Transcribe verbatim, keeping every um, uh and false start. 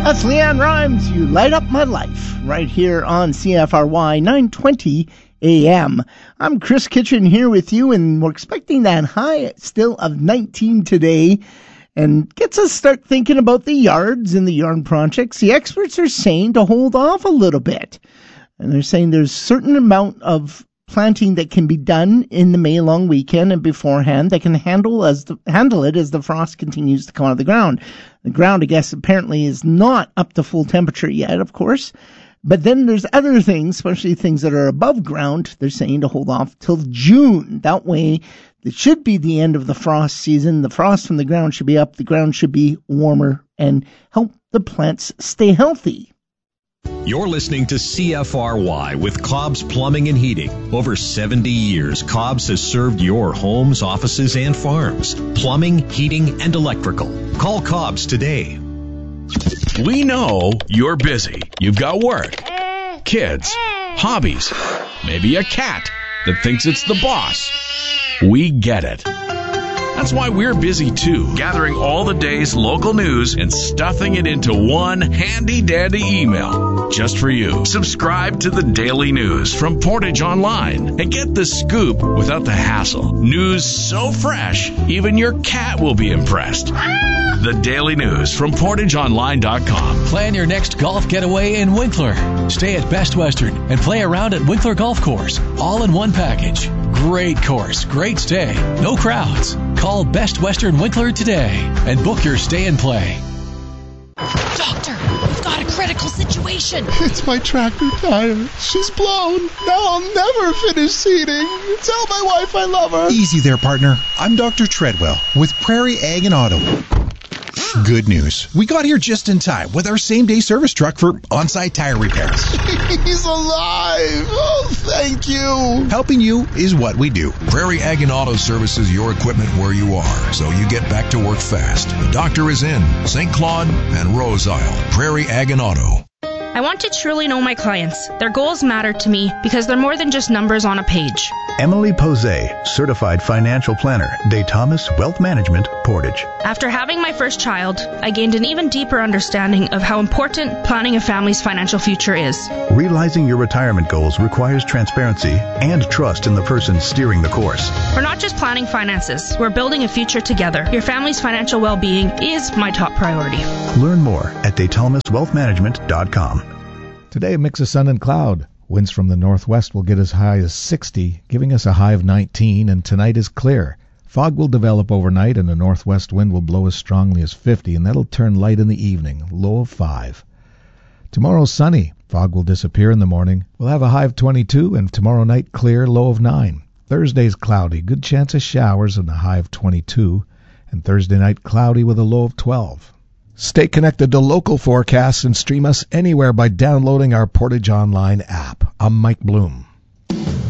That's Leanne Rimes, You Light Up My Life, right here on C F R Y nine twenty A M. I'm Chris Kitchen here with you, and we're expecting that high still of nineteen today, and gets us start thinking about the yards and the yard projects. The experts are saying to hold off a little bit, and they're saying there's a certain amount of planting that can be done in the May long weekend and beforehand that can handle as the, handle it as the frost continues to come out of the ground. The ground, I guess, apparently is not up to full temperature yet, of course. But then there's other things, especially things that are above ground, they're saying to hold off till June. That way, it should be the end of the frost season. The frost from the ground should be up. The ground should be warmer and help the plants stay healthy. You're listening to C F R Y with Cobb's Plumbing and Heating. Over seventy years, Cobb's has served your homes, offices, and farms. Plumbing, heating, and electrical. Call Cobb's today. We know you're busy. You've got work, kids, hobbies, maybe a cat that thinks it's the boss. We get it. That's why we're busy too, gathering all the day's local news and stuffing it into one handy-dandy email just for you. Subscribe to the Daily News from Portage Online and get the scoop without the hassle. News so fresh, even your cat will be impressed. The Daily News from portage online dot com. Plan your next golf getaway in Winkler. Stay at Best Western and play around at Winkler Golf Course, all in one package. Great course, great stay, no crowds. Call Best Western Winkler today and book your stay and play. Doctor, we've got a critical situation. It's my tractor tire. She's blown. Now I'll never finish seeding. Tell my wife I love her. Easy there, partner. I'm Doctor Treadwell with Prairie Ag and Auto. Good news. We got here just in time with our same-day service truck for on-site tire repairs. He's alive! Oh, thank you! Helping you is what we do. Prairie Ag and Auto services your equipment where you are, so you get back to work fast. The doctor is in Saint Claude and Rose Isle. Prairie Ag and Auto. I want to truly know my clients. Their goals matter to me because they're more than just numbers on a page. Emily Posey, Certified Financial Planner, Day Thomas Wealth Management, Portage. After having my first child, I gained an even deeper understanding of how important planning a family's financial future is. Realizing your retirement goals requires transparency and trust in the person steering the course. We're not just planning finances, we're building a future together. Your family's financial well-being is my top priority. Learn more at day thomas wealth management dot com. Today, a mix of sun and cloud. Winds from the northwest will get as high as sixty, giving us a high of nineteen, and tonight is clear. Fog will develop overnight, and a northwest wind will blow as strongly as fifty, and that'll turn light in the evening, low of five. Tomorrow, sunny. Fog will disappear in the morning. We'll have a high of twenty-two, and tomorrow night, clear, low of nine. Thursday's cloudy, good chance of showers, and a high of twenty-two, and Thursday night, cloudy with a low of twelve. Stay connected to local forecasts and stream us anywhere by downloading our Portage Online app. I'm Mike Bloom.